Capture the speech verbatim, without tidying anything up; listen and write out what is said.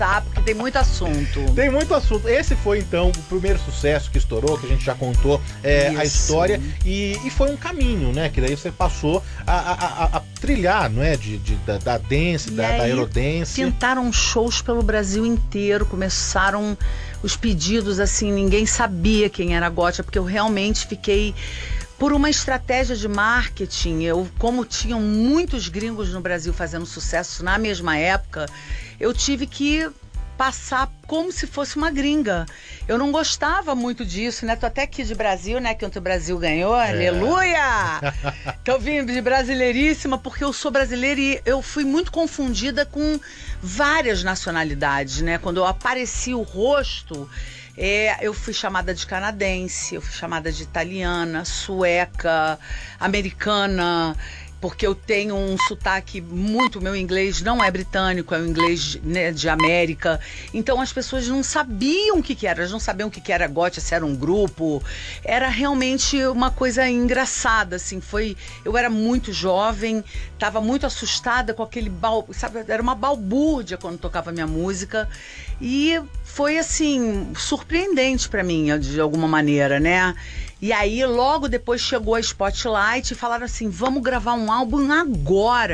Tá, porque tem muito assunto. Tem muito assunto. Esse foi, então, o primeiro sucesso que estourou, que a gente já contou é, a história. E, e foi um caminho, né? Que daí você passou a, a, a, a trilhar, não é? De, de, da, da dance, da, da aerodance. Tentaram shows pelo Brasil inteiro. Começaram os pedidos, assim, ninguém sabia quem era a Gotcha, porque eu realmente fiquei... Por uma estratégia de marketing, eu, como tinham muitos gringos no Brasil fazendo sucesso na mesma época, eu tive que passar como se fosse uma gringa. Eu não gostava muito disso, né? Tô até aqui de Brasil, né? Que ontem o Brasil ganhou, é. Aleluia! Tô vindo de brasileiríssima, porque eu sou brasileira e eu fui muito confundida com várias nacionalidades, né? Quando eu apareci o rosto... É, eu fui chamada de canadense, eu fui chamada de italiana, sueca, americana, porque eu tenho um sotaque muito... Meu inglês não é britânico, é o inglês, né, de América. Então as pessoas não sabiam o que, que era, elas não sabiam o que, que era Gotcha, se era um grupo. Era realmente uma coisa engraçada, assim. Foi, eu era muito jovem, estava muito assustada com aquele... Bal, sabe, era uma balbúrdia quando tocava minha música. E foi, assim, surpreendente para mim, de alguma maneira, né? E aí, logo depois chegou a Spotlight e falaram assim, vamos gravar um álbum agora.